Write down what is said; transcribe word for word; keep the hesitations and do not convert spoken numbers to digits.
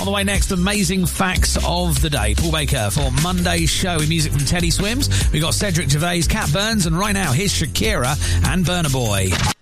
On the way next, amazing facts of the day. Paul Baker for Monday's show with music from Teddy Swims. We've got Cedric Gervais, Cat Burns, and right now, here's Shakira and Burna Boy.